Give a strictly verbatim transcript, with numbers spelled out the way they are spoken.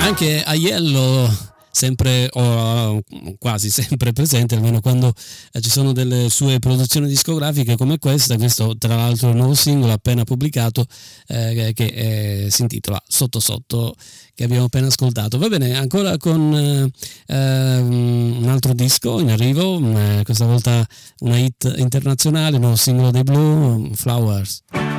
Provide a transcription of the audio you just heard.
Anche Aiello sempre o quasi sempre presente, almeno quando eh, ci sono delle sue produzioni discografiche come questa. Questo tra l'altro è un nuovo singolo appena pubblicato eh, che eh, si intitola Sotto Sotto, che abbiamo appena ascoltato. Va bene, ancora con eh, un altro disco in arrivo, eh, questa volta una hit internazionale, un nuovo singolo dei Blue, Flowers.